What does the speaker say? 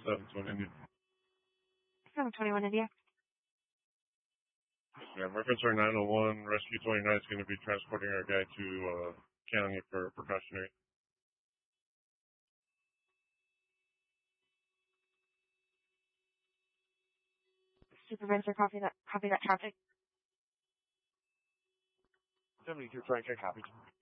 720. 721 India. Yeah, reference our 901, Rescue 29 is going to be transporting our guy to county for precautionary. Supervisor, copy that traffic. 72 Frank, I copy.